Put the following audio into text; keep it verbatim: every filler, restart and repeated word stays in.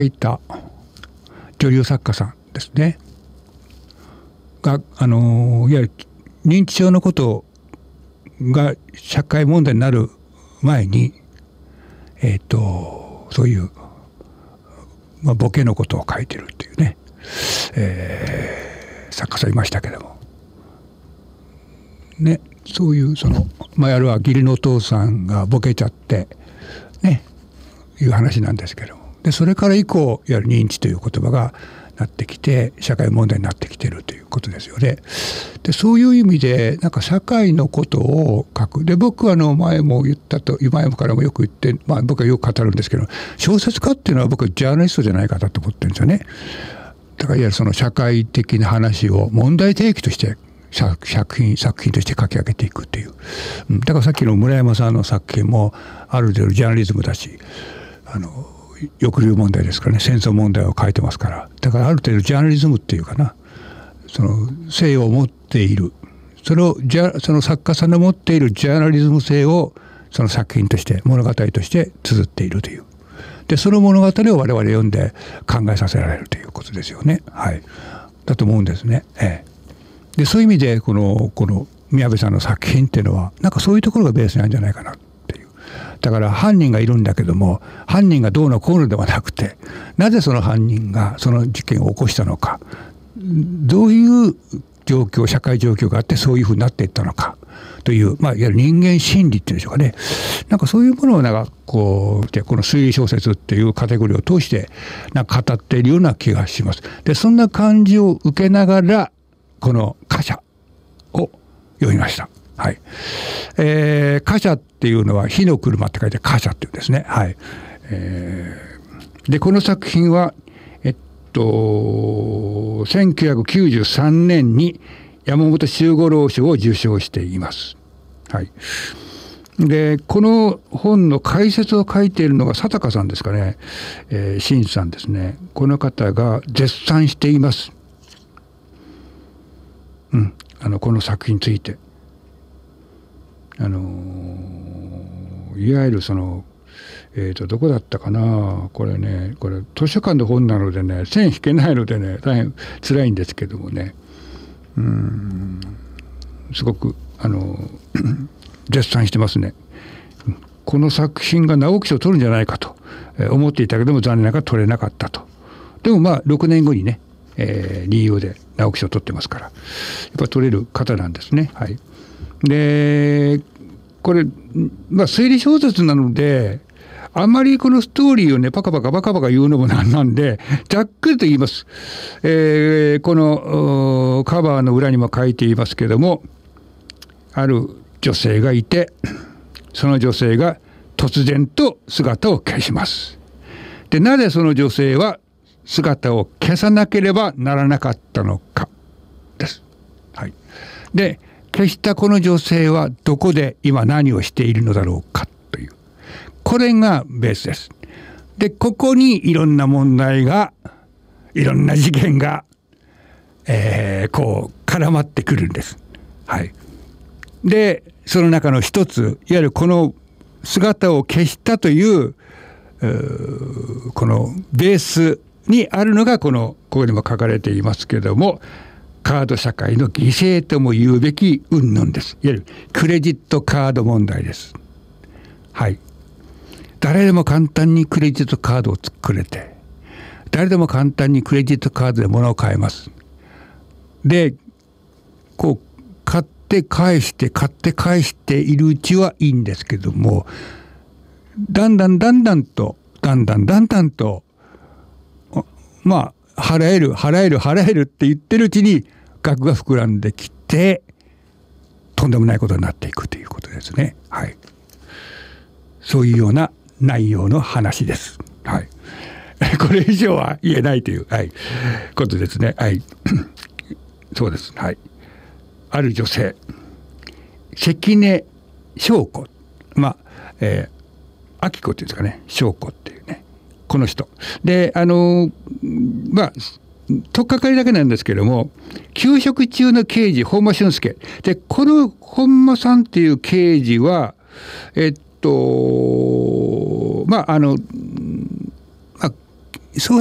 いた女流作家さんですねが、あのいわゆる認知症のことが社会問題になる前に、えーと、そういう、まあ、ボケのことを書いてるっていうね、えー、作家さんいましたけどもね、そういうその、まあ、やるは義理のお父さんがボケちゃってねいう話なんですけども、でそれから以降いわゆる認知という言葉がなってきて社会問題になってきているということですよね。でそういう意味でなんか社会のことを書く。で僕はあの前も言ったと前からもよく言って、まあ、僕はよく語るんですけど、小説家っていうのは僕はジャーナリストじゃないかなと思ってるんですよね。だからいわゆるその社会的な話を問題提起として作品作品として書き上げていくっていう、うん、だからさっきの村山さんの作品もある程度ジャーナリズムだし、あの抑留問題ですからね、戦争問題を書いてますから、だからある程度ジャーナリズムっていうかな、その性を持っている、それをじゃその作家さんの持っているジャーナリズム性をその作品として物語として綴っているという、でその物語を我々読んで考えさせられるということですよね。はい、だと思うんですね。ええ、でそういう意味でこのこの宮部さんの作品っていうのはなんかそういうところがベースなんじゃないかなっていう。だから犯人がいるんだけども、犯人がどうのこうのではなくて、なぜその犯人がその事件を起こしたのか、どういう状況社会状況があってそういうふうになっていったのかという、まあ、いわゆる人間心理っていうんでしょうかね、なんかそういうものをなんかこうこの推理小説っていうカテゴリーを通してなんか語っているような気がします。でそんな感じを受けながらこの貨車を読みました。はい、えー、貨車っていうのは火の車って書いて貨車っていうんですね。はい、えー、でこの作品はえっとせんきゅうひゃくきゅうじゅうさんねんに山本周五郎賞を受賞しています。はい、でこの本の解説を書いているのが佐高さんですかね、えー、新さんですね。この方が絶賛しています。うん、あのこの作品について、あのー、いわゆるその、えーとどこだったかな、これね、これ図書館の本なのでね、線引けないのでね、大変辛いんですけどもね、うーん、すごくあの絶賛してますね。この作品が直木賞を取るんじゃないかと思っていたけども残念ながら取れなかったと。でもまあろくねんごにね、えー、リーオで直木賞を取ってますから、やっぱ取れる方なんですね。はい、でこれ、まあ、推理小説なのであんまりこのストーリーをねパカパカパカパカ言うのもなんなんでざっくりと言います。えー、このカバーの裏にも書いていますけども、ある女性がいて、その女性が突然と姿を消します。でなぜその女性は姿を消さなければならなかったのかです。はい、で消したこの女性はどこで今何をしているのだろうかという、これがベースです。でここにいろんな問題がいろんな事件が、えー、こう絡まってくるんです。はい、でその中の一つ、いわゆるこの姿を消したという、うこのベースにあるのがこのここにも書かれていますけれども、カード社会の犠牲とも言うべき云々です。いわゆるクレジットカード問題です。はい、誰でも簡単にクレジットカードを作れて、誰でも簡単にクレジットカードで物を買えます。でこう買って返して買って返しているうちはいいんですけども、だんだんだんだんとだんだんだんだんとまあ払える払える払えるって言ってるうちに額が膨らんできてとんでもないことになっていくということですね。はい、そういうような内容の話です。はい、これ以上は言えないという、はい、ことですね。はい、そうです。はい、ある女性、関根翔子、まあ、えー、明子っていうんですかね、翔子っていうね、この人で、あのまあとっかかりだけなんですけども、休職中の刑事本間俊介で、この本間さんっていう刑事はえっとまああの